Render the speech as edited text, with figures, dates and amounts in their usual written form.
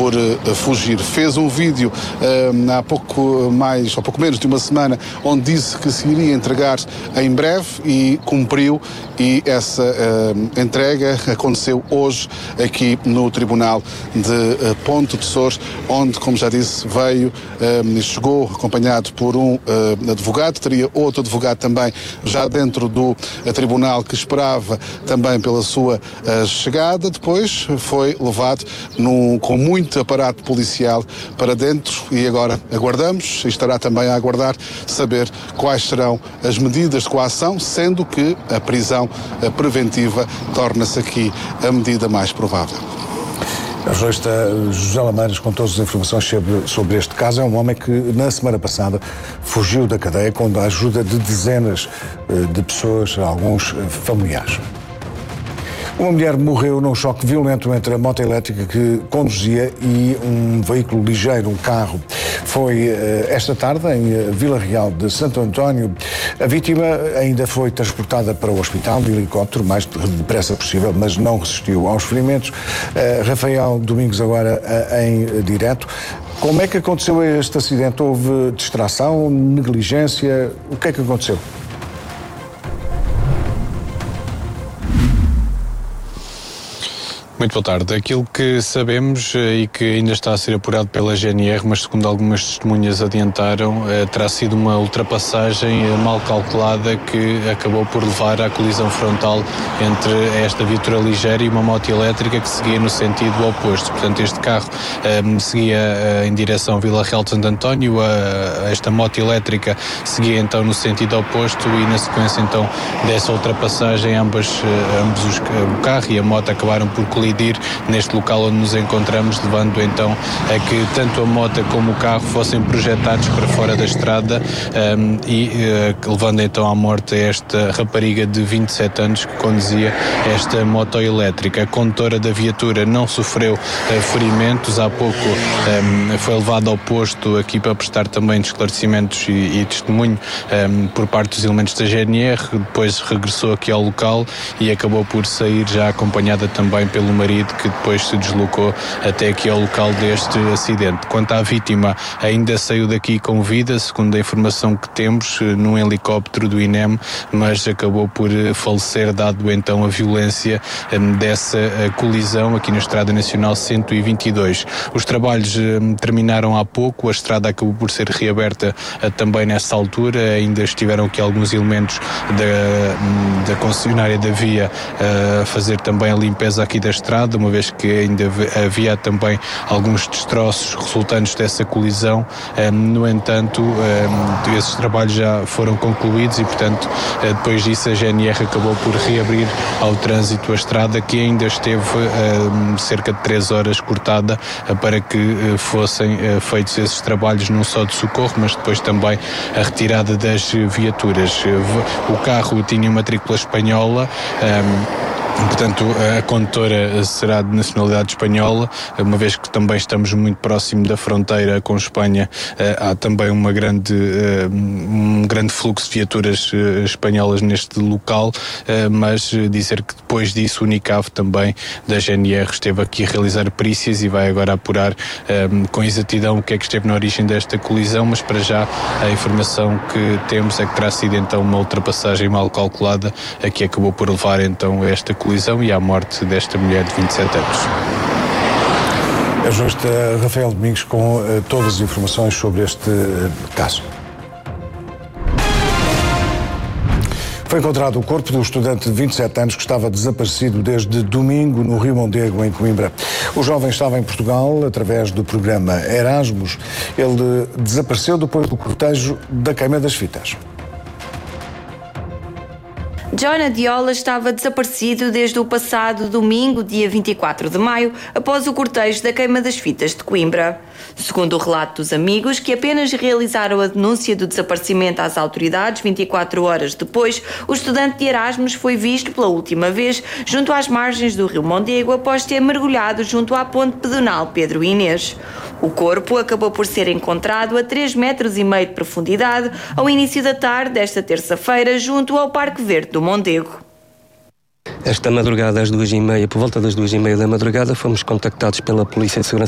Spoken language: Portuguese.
por fugir. Fez um vídeo há pouco menos de uma semana, onde disse que se iria entregar em breve e cumpriu, e essa entrega aconteceu hoje aqui no Tribunal de Ponte de Sores, onde, como já disse, veio e chegou acompanhado por um advogado. Teria outro advogado também já dentro do tribunal que esperava também pela sua chegada. Depois foi levado com muito aparato policial para dentro, e agora aguardamos, e estará também a aguardar saber quais serão as medidas de coação, sendo que a prisão preventiva torna-se aqui a medida mais provável. A jornalista José Lameiras com todas as informações sobre este caso. É um homem que na semana passada fugiu da cadeia com a ajuda de dezenas de pessoas, alguns familiares. Uma mulher morreu num choque violento entre a moto elétrica que conduzia e um veículo ligeiro, um carro. Foi esta tarde em Vila Real de Santo António. A vítima ainda foi transportada para o hospital de helicóptero, mais depressa possível, mas não resistiu aos ferimentos. Rafael Domingos agora em direto. Como é que aconteceu este acidente? Houve distração, negligência? O que é que aconteceu? Muito boa tarde. Aquilo que sabemos e que ainda está a ser apurado pela GNR, mas segundo algumas testemunhas adiantaram, terá sido uma ultrapassagem mal calculada que acabou por levar à colisão frontal entre esta viatura ligeira e uma moto elétrica que seguia no sentido oposto. Portanto, este carro seguia em direção a Vila Real de Santo António, esta moto elétrica seguia então no sentido oposto, e na sequência então dessa ultrapassagem ambos o carro e a moto acabaram por colidir neste local onde nos encontramos, levando então a que tanto a moto como o carro fossem projetados para fora da estrada e levando então à morte esta rapariga de 27 anos que conduzia esta moto elétrica. A condutora da viatura não sofreu ferimentos, há pouco foi levada ao posto aqui para prestar também esclarecimentos e testemunho por parte dos elementos da GNR, depois regressou aqui ao local e acabou por sair já acompanhada também pelo marido, que depois se deslocou até aqui ao local deste acidente. Quanto à vítima, ainda saiu daqui com vida, segundo a informação que temos, num helicóptero do INEM, mas acabou por falecer, dado então a violência dessa colisão aqui na Estrada Nacional 122. Os trabalhos terminaram há pouco, a estrada acabou por ser reaberta também nessa altura, ainda estiveram aqui alguns elementos da concessionária da via a fazer também a limpeza aqui da estrada, uma vez que ainda havia também alguns destroços resultantes dessa colisão. No entanto, esses trabalhos já foram concluídos e, portanto, depois disso a GNR acabou por reabrir ao trânsito a estrada, que ainda esteve cerca de 3 horas cortada para que fossem feitos esses trabalhos não só de socorro, mas depois também a retirada das viaturas. O carro tinha matrícula espanhola, portanto, a condutora será de nacionalidade espanhola, uma vez que também estamos muito próximo da fronteira com Espanha. Há também um grande fluxo de viaturas espanholas neste local, mas dizer que depois disso o Unicaf também da GNR esteve aqui a realizar perícias e vai agora apurar com exatidão o que é que esteve na origem desta colisão, mas para já a informação que temos é que terá sido então uma ultrapassagem mal calculada, a que acabou por levar então esta colisão e à morte desta mulher de 27 anos. É o jornalista Rafael Domingos com todas as informações sobre este caso. Foi encontrado o corpo do estudante de 27 anos que estava desaparecido desde domingo no Rio Mondego, em Coimbra. O jovem estava em Portugal através do programa Erasmus. Ele desapareceu depois do cortejo da queima das fitas. John Adiola estava desaparecido desde o passado domingo, dia 24 de maio, após o cortejo da queima das fitas de Coimbra. Segundo o relato dos amigos, que apenas realizaram a denúncia do desaparecimento às autoridades 24 horas depois, o estudante de Erasmus foi visto pela última vez junto às margens do Rio Mondego após ter mergulhado junto à ponte pedonal Pedro Inês. O corpo acabou por ser encontrado a 3,5 metros de profundidade ao início da tarde desta terça-feira junto ao Parque Verde do Mondego. Esta madrugada, às 2h30, por volta das 2h30 da madrugada, fomos contactados pela Polícia de Segurança